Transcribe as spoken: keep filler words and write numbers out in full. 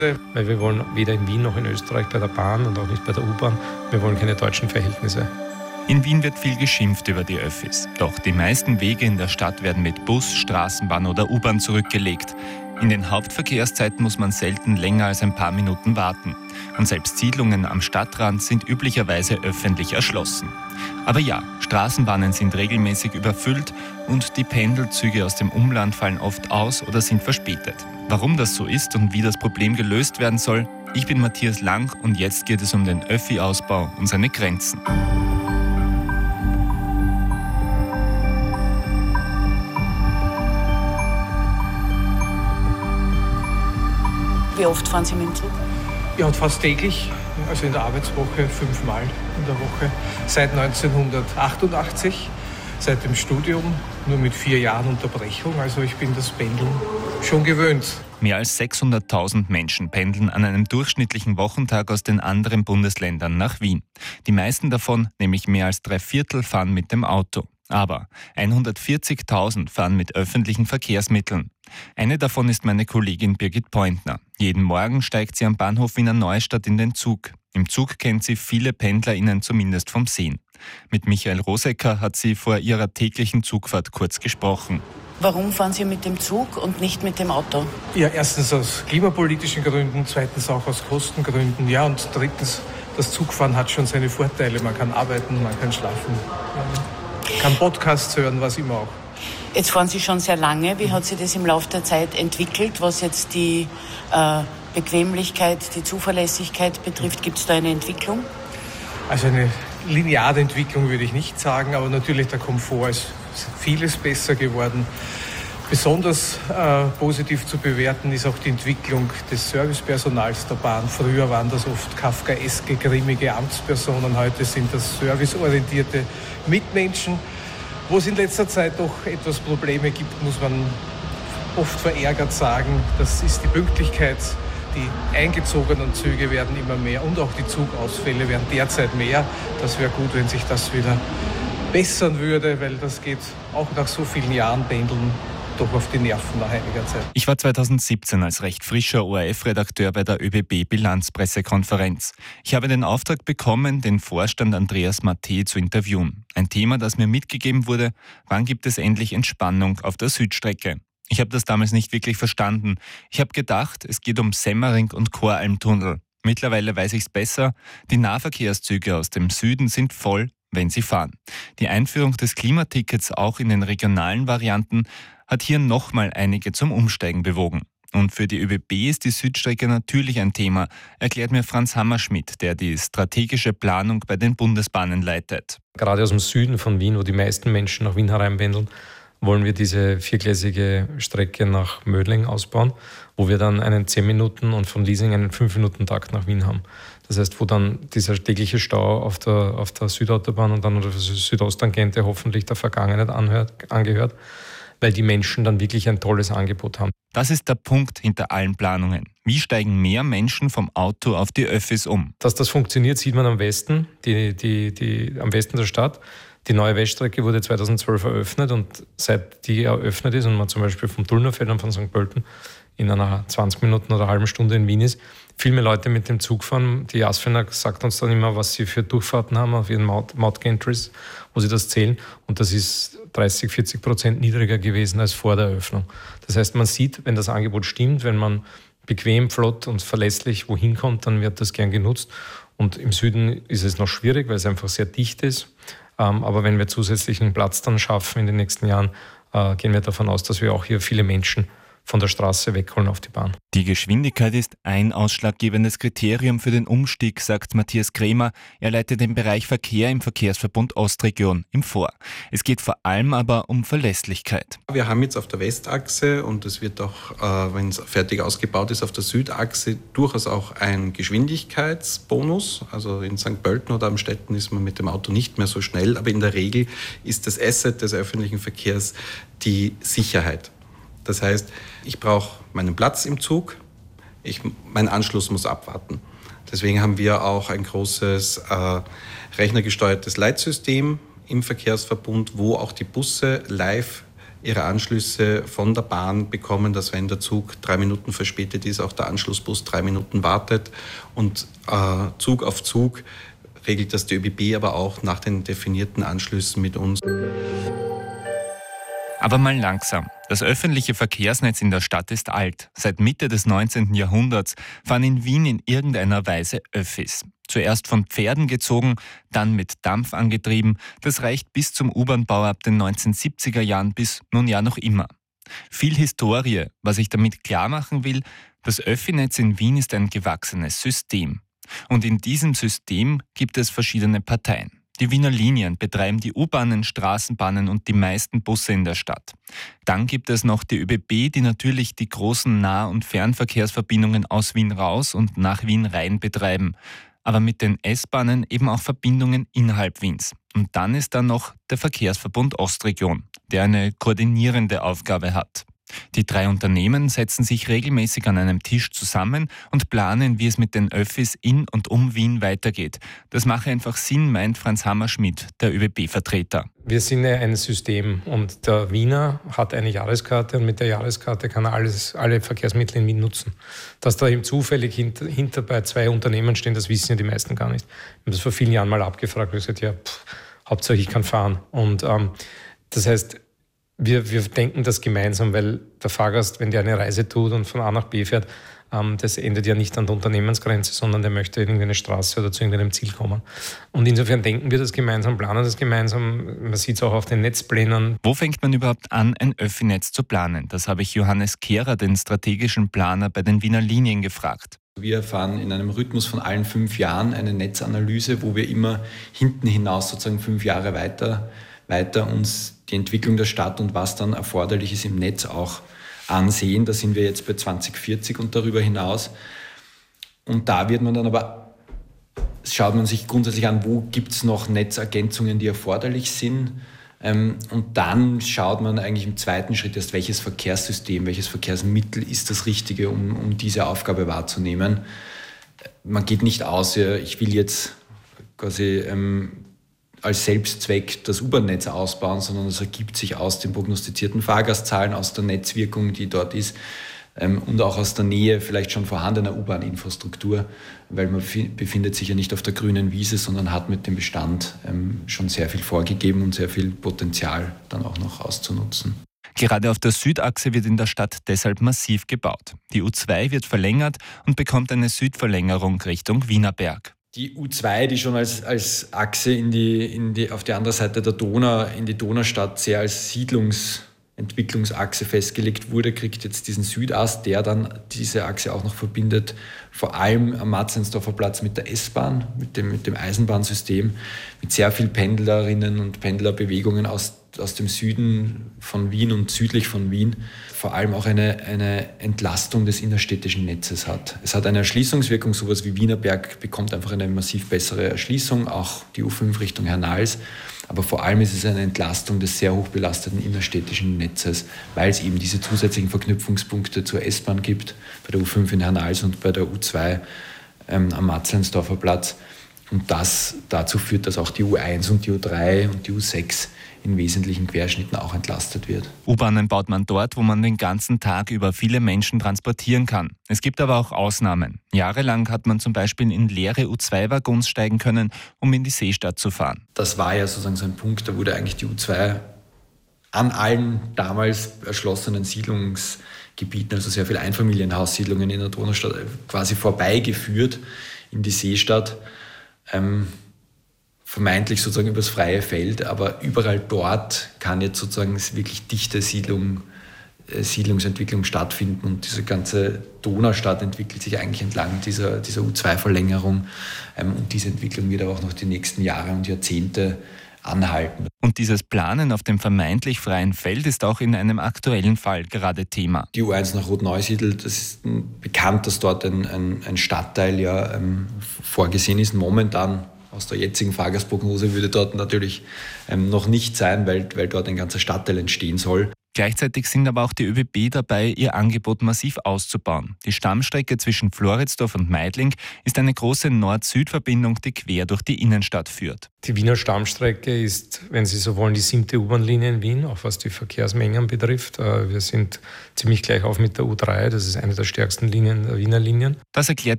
Weil wir wollen weder in Wien noch in Österreich bei der Bahn und auch nicht bei der U-Bahn, wir wollen keine deutschen Verhältnisse. In Wien wird viel geschimpft über die Öffis. Doch die meisten Wege in der Stadt werden mit Bus, Straßenbahn oder U-Bahn zurückgelegt. In den Hauptverkehrszeiten muss man selten länger als ein paar Minuten warten. Und selbst Siedlungen am Stadtrand sind üblicherweise öffentlich erschlossen. Aber ja, Straßenbahnen sind regelmäßig überfüllt und die Pendelzüge aus dem Umland fallen oft aus oder sind verspätet. Warum das so ist und wie das Problem gelöst werden soll, ich bin Matthias Lang und jetzt geht es um den Öffi-Ausbau und seine Grenzen. Wie oft fahren Sie mit dem Zug? Ja, und fast täglich, also in der Arbeitswoche fünfmal in der Woche. Seit neunzehnhundertachtundachtzig, seit dem Studium, nur mit vier Jahren Unterbrechung. Also ich bin das Pendeln schon gewöhnt. Mehr als sechshunderttausend Menschen pendeln an einem durchschnittlichen Wochentag aus den anderen Bundesländern nach Wien. Die meisten davon, nämlich mehr als drei Viertel, fahren mit dem Auto. Aber hundertvierzigtausend fahren mit öffentlichen Verkehrsmitteln. Eine davon ist meine Kollegin Birgit Pointner. Jeden Morgen steigt sie am Bahnhof Wiener Neustadt in den Zug. Im Zug kennt sie viele PendlerInnen zumindest vom Sehen. Mit Michael Rosecker hat sie vor ihrer täglichen Zugfahrt kurz gesprochen. Warum fahren Sie mit dem Zug und nicht mit dem Auto? Ja, erstens aus klimapolitischen Gründen, zweitens auch aus Kostengründen. Ja, und drittens, das Zugfahren hat schon seine Vorteile. Man kann arbeiten, man kann schlafen, man kann Podcasts hören, was immer auch. Jetzt fahren Sie schon sehr lange. Wie hat sich das im Laufe der Zeit entwickelt, was jetzt die äh, Bequemlichkeit, die Zuverlässigkeit betrifft? Gibt es da eine Entwicklung? Also eine lineare Entwicklung würde ich nicht sagen, aber natürlich der Komfort ist vieles besser geworden. Besonders äh, positiv zu bewerten ist auch die Entwicklung des Servicepersonals der Bahn. Früher waren das oft kafkaeske, grimmige Amtspersonen, heute sind das serviceorientierte Mitmenschen. Wo es in letzter Zeit doch etwas Probleme gibt, muss man oft verärgert sagen. Das ist die Pünktlichkeit. Die eingezogenen Züge werden immer mehr und auch die Zugausfälle werden derzeit mehr. Das wäre gut, wenn sich das wieder bessern würde, weil das geht auch nach so vielen Jahren Pendeln doch auf die Nerven nach einiger Zeit. Ich war zweitausendsiebzehn als recht frischer O R F-Redakteur bei der ÖBB-Bilanzpressekonferenz. Ich habe den Auftrag bekommen, den Vorstand Andreas Matte zu interviewen. Ein Thema, das mir mitgegeben wurde: Wann gibt es endlich Entspannung auf der Südstrecke? Ich habe das damals nicht wirklich verstanden. Ich habe gedacht, es geht um Semmering und Koralmtunnel. Mittlerweile weiß ich es besser. Die Nahverkehrszüge aus dem Süden sind voll, wenn sie fahren. Die Einführung des Klimatickets auch in den regionalen Varianten hat hier nochmal einige zum Umsteigen bewogen. Und für die ÖBB ist die Südstrecke natürlich ein Thema, erklärt mir Franz Hammerschmidt, der die strategische Planung bei den Bundesbahnen leitet. Gerade aus dem Süden von Wien, wo die meisten Menschen nach Wien hereinpendeln, wollen wir diese viergleisige Strecke nach Mödling ausbauen, wo wir dann einen zehn Minuten und von Liesing einen fünf Minuten Takt nach Wien haben. Das heißt, wo dann dieser tägliche Stau auf der, auf der Südautobahn und dann auf der Südosttangente hoffentlich der Vergangenheit anhört, angehört, weil die Menschen dann wirklich ein tolles Angebot haben. Das ist der Punkt hinter allen Planungen. Wie steigen mehr Menschen vom Auto auf die Öffis um? Dass das funktioniert, sieht man am Westen, die, die, die, am Westen der Stadt. Die neue Weststrecke wurde zweitausendzwölf eröffnet und seit die eröffnet ist und man zum Beispiel vom Tullnerfeld und von Sankt Pölten in einer zwanzig Minuten oder einer halben Stunde in Wien ist, viel mehr Leute mit dem Zug fahren. Die Asfener sagt uns dann immer, was sie für Durchfahrten haben auf ihren Maut-Gantries, wo sie das zählen. Und das ist dreißig, vierzig Prozent niedriger gewesen als vor der Eröffnung. Das heißt, man sieht, wenn das Angebot stimmt, wenn man bequem, flott und verlässlich wohin kommt, dann wird das gern genutzt. Und im Süden ist es noch schwierig, weil es einfach sehr dicht ist. Aber wenn wir zusätzlichen Platz dann schaffen in den nächsten Jahren, gehen wir davon aus, dass wir auch hier viele Menschen von der Straße wegholen auf die Bahn. Die Geschwindigkeit ist ein ausschlaggebendes Kriterium für den Umstieg, sagt Matthias Kremer. Er leitet den Bereich Verkehr im Verkehrsverbund Ostregion im Vor. Es geht vor allem aber um Verlässlichkeit. Wir haben jetzt auf der Westachse, und es wird auch, äh, wenn es fertig ausgebaut ist, auf der Südachse durchaus auch ein Geschwindigkeitsbonus. Also in Sankt Pölten oder Amstetten ist man mit dem Auto nicht mehr so schnell, aber in der Regel ist das Asset des öffentlichen Verkehrs die Sicherheit. Das heißt, ich brauche meinen Platz im Zug, ich, mein Anschluss muss abwarten. Deswegen haben wir auch ein großes äh, rechnergesteuertes Leitsystem im Verkehrsverbund, wo auch die Busse live ihre Anschlüsse von der Bahn bekommen, dass wenn der Zug drei Minuten verspätet ist, auch der Anschlussbus drei Minuten wartet. Und äh, Zug auf Zug regelt das die ÖBB aber auch nach den definierten Anschlüssen mit uns. Aber mal langsam. Das öffentliche Verkehrsnetz in der Stadt ist alt. Seit Mitte des neunzehnten Jahrhunderts fahren in Wien in irgendeiner Weise Öffis. Zuerst von Pferden gezogen, dann mit Dampf angetrieben. Das reicht bis zum U-Bahn-Bau ab den neunzehnhundertsiebziger Jahren bis nun ja noch immer. Viel Historie. Was ich damit klar machen will, das Öffinetz in Wien ist ein gewachsenes System. Und in diesem System gibt es verschiedene Parteien. Die Wiener Linien betreiben die U-Bahnen, Straßenbahnen und die meisten Busse in der Stadt. Dann gibt es noch die ÖBB, die natürlich die großen Nah- und Fernverkehrsverbindungen aus Wien raus und nach Wien rein betreiben. Aber mit den S-Bahnen eben auch Verbindungen innerhalb Wiens. Und dann ist da noch der Verkehrsverbund Ostregion, der eine koordinierende Aufgabe hat. Die drei Unternehmen setzen sich regelmäßig an einem Tisch zusammen und planen, wie es mit den Öffis in und um Wien weitergeht. Das mache einfach Sinn, meint Franz Hammerschmidt, der ÖBB-Vertreter. Wir sind ja ein System und der Wiener hat eine Jahreskarte und mit der Jahreskarte kann er alles, alle Verkehrsmittel in Wien nutzen. Dass da eben zufällig hinter, hinter bei zwei Unternehmen stehen, das wissen ja die meisten gar nicht. Wir haben das vor vielen Jahren mal abgefragt und gesagt, ja, pff, Hauptsache ich kann fahren. Und ähm, das heißt, Wir, wir denken das gemeinsam, weil der Fahrgast, wenn der eine Reise tut und von A nach B fährt, ähm, das endet ja nicht an der Unternehmensgrenze, sondern der möchte irgendwie eine Straße oder zu irgendeinem Ziel kommen. Und insofern denken wir das gemeinsam, planen das gemeinsam. Man sieht es auch auf den Netzplänen. Wo fängt man überhaupt an, ein Öffinetz zu planen? Das habe ich Johannes Kehrer, den strategischen Planer bei den Wiener Linien, gefragt. Wir fahren in einem Rhythmus von allen fünf Jahren eine Netzanalyse, wo wir immer hinten hinaus sozusagen fünf Jahre weiter, weiter uns die Entwicklung der Stadt und was dann erforderlich ist im Netz auch ansehen. Da sind wir jetzt bei zwanzig vierzig und darüber hinaus. Und da wird man dann aber, schaut man sich grundsätzlich an, wo gibt es noch Netzergänzungen, die erforderlich sind. Und dann schaut man eigentlich im zweiten Schritt erst, welches Verkehrssystem, welches Verkehrsmittel ist das Richtige, um, um diese Aufgabe wahrzunehmen. Man geht nicht aus, ich will jetzt quasi ähm, als Selbstzweck das U-Bahn-Netz ausbauen, sondern es ergibt sich aus den prognostizierten Fahrgastzahlen, aus der Netzwirkung, die dort ist, ähm, und auch aus der Nähe vielleicht schon vorhandener U-Bahn-Infrastruktur, weil man f- befindet sich ja nicht auf der grünen Wiese, sondern hat mit dem Bestand ähm, schon sehr viel vorgegeben und sehr viel Potenzial dann auch noch auszunutzen. Gerade auf der Südachse wird in der Stadt deshalb massiv gebaut. Die U zwei wird verlängert und bekommt eine Südverlängerung Richtung Wienerberg. Die U zwei, die schon als, als Achse in die, in die, auf die andere Seite der Donau, in die Donaustadt sehr als Siedlungsentwicklungsachse festgelegt wurde, kriegt jetzt diesen Südast, der dann diese Achse auch noch verbindet, vor allem am Matzleinsdorfer Platz mit der S-Bahn, mit dem, mit dem Eisenbahnsystem, mit sehr viel Pendlerinnen und Pendlerbewegungen aus, aus dem Süden von Wien und südlich von Wien, vor allem auch eine, eine Entlastung des innerstädtischen Netzes hat. Es hat eine Erschließungswirkung, sowas wie Wienerberg bekommt einfach eine massiv bessere Erschließung, auch die U fünf Richtung Hernals. Aber vor allem ist es eine Entlastung des sehr hoch belasteten innerstädtischen Netzes, weil es eben diese zusätzlichen Verknüpfungspunkte zur S-Bahn gibt, bei der U fünf in Hernals und bei der U zwei ähm, am Matzleinsdorfer Platz. Und das dazu führt, dass auch die U eins und die U drei und die U sechs in wesentlichen Querschnitten auch entlastet wird. U-Bahnen baut man dort, wo man den ganzen Tag über viele Menschen transportieren kann. Es gibt aber auch Ausnahmen. Jahrelang hat man zum Beispiel in leere U zwei Waggons steigen können, um in die Seestadt zu fahren. Das war ja sozusagen so ein Punkt, da wurde eigentlich die U zwei an allen damals erschlossenen Siedlungsgebieten, also sehr viele Einfamilienhaussiedlungen in der Donaustadt, quasi vorbeigeführt in die Seestadt. Ähm, vermeintlich sozusagen übers freie Feld, aber überall dort kann jetzt sozusagen wirklich dichte Siedlung, äh, Siedlungsentwicklung stattfinden und diese ganze Donaustadt entwickelt sich eigentlich entlang dieser, dieser U zwei Verlängerung ähm, und diese Entwicklung wird aber auch noch die nächsten Jahre und Jahrzehnte anhalten. Und dieses Planen auf dem vermeintlich freien Feld ist auch in einem aktuellen Fall gerade Thema. Die U eins nach Rotneusiedl, das ist bekannt, dass dort ein, ein, ein Stadtteil ja ähm, vorgesehen ist. Momentan aus der jetzigen Fahrgastprognose würde dort natürlich ähm, noch nicht sein, weil, weil dort ein ganzer Stadtteil entstehen soll. Gleichzeitig sind aber auch die ÖBB dabei, ihr Angebot massiv auszubauen. Die Stammstrecke zwischen Floridsdorf und Meidling ist eine große Nord-Süd-Verbindung, die quer durch die Innenstadt führt. Die Wiener Stammstrecke ist, wenn Sie so wollen, die siebte U-Bahn-Linie in Wien, auch was die Verkehrsmengen betrifft. Wir sind ziemlich gleich auf mit der U drei, das ist eine der stärksten Linien der Wiener Linien. Das erklärt